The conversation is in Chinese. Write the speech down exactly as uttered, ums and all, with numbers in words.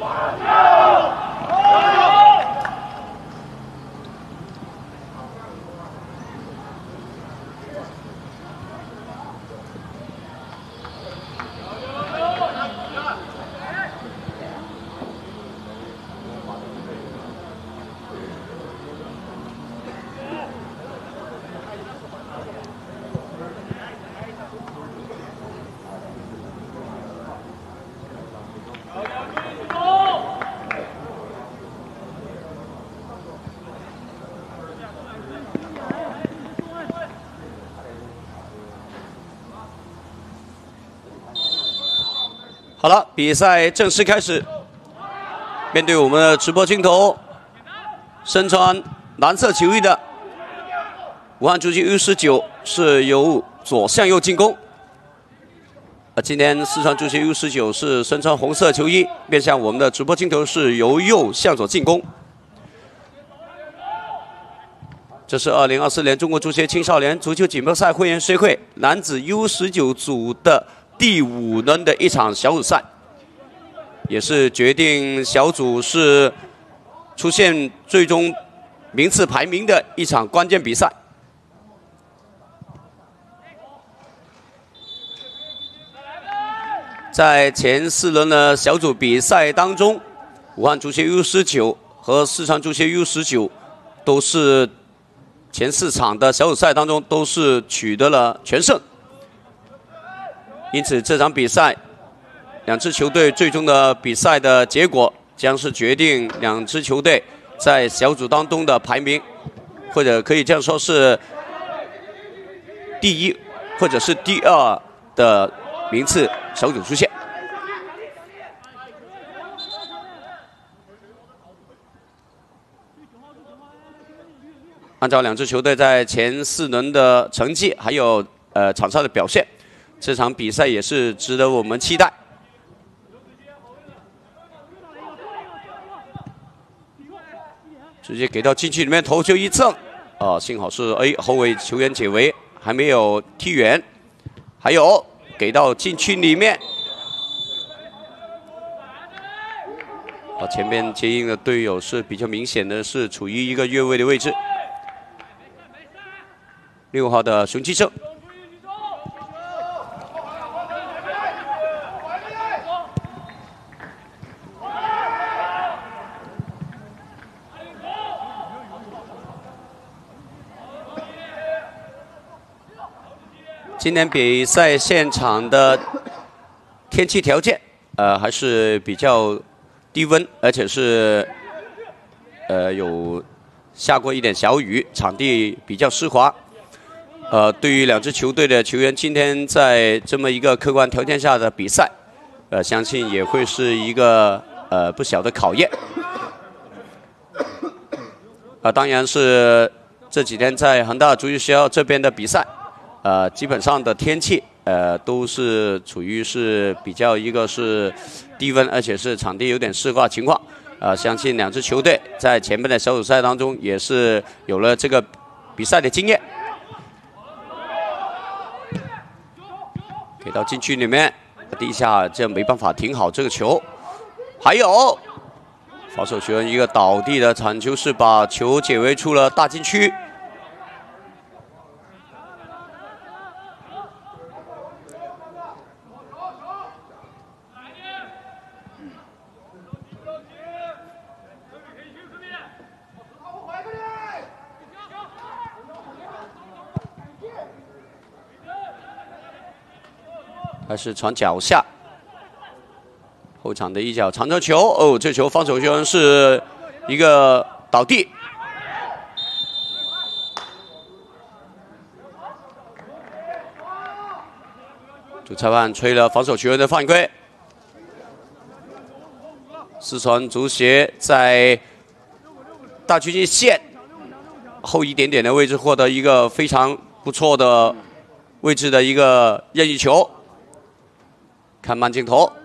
好了，比赛正式开始。面对我们的直播镜头，身穿蓝色球衣的武汉足协 U 十九是由左向右进攻。呃，今天四川足协 U 十九是身穿红色球衣，面向我们的直播镜头是由右向左进攻。这是二零二四年中国足协青少年足球锦标赛会员协会男子 U 十九组的第五轮的一场小组赛，也是决定小组是出现最终名次排名的一场关键比赛。在前四轮的小组比赛当中，武汉足协 U 十九和四川足协 U 十九都是前四场的小组赛当中都是取得了全胜。因此，这场比赛，两支球队最终的比赛的结果将是决定两支球队在小组当中的排名，或者可以这样说是第一或者是第二的名次小组出现。按照两支球队在前四轮的成绩，还有呃场上的表现，这场比赛也是值得我们期待。直接给到禁区里面头球一蹭，啊、呃，幸好是哎后卫球员解围，还没有踢远。还有给到禁区里面，啊，前边接应的队友是比较明显的是处于一个越位的位置。六号的熊继胜。今天比赛现场的天气条件，呃，还是比较低温，而且是呃有下过一点小雨，场地比较湿滑。呃，对于两支球队的球员，今天在这么一个客观条件下的比赛，呃，相信也会是一个呃不小的考验。啊、呃，当然是这几天在恒大足球学校这边的比赛。呃，基本上的天气，呃，都是处于是比较一个是低温，而且是场地有点湿滑情况。呃，相信两支球队在前面的小组赛当中也是有了这个比赛的经验。给到禁区里面，第一下这没办法停好这个球。还有防守球员一个倒地的铲球，是把球解围出了大禁区。还是传脚下，后场的一脚长传球，哦，这球防守球员是一个倒地，主裁判吹了防守球员的犯规。四川足协在大区界线后一点点的位置获得一个非常不错的位置的一个任意球。看慢镜头，